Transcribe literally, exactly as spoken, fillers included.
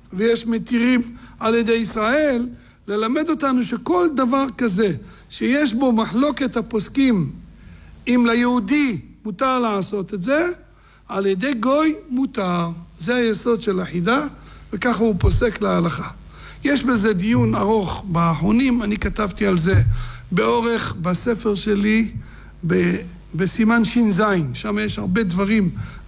ויש מתירים על ידי ישראל, ללמד אותנו שכל דבר כזה, שיש בו מחלוקת הפוסקים, אם ליהודי מותר לעשות את זה, על ידי גוי מותר. זה היסוד של החידה, וככה הוא פוסק להלכה. יש בזה דיון ארוך באחרונים, אני כתבתי על זה באורך בספר שלי, בסימן שין זין, שם יש הרבה דברים